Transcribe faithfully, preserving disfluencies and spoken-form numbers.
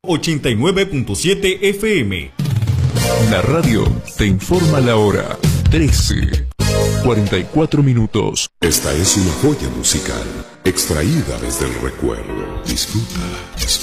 ochenta y nueve punto siete F M. La radio te informa la hora. trece, cuarenta y cuatro minutos. Esta es una joya musical extraída desde el recuerdo. Disfruta, disfruta.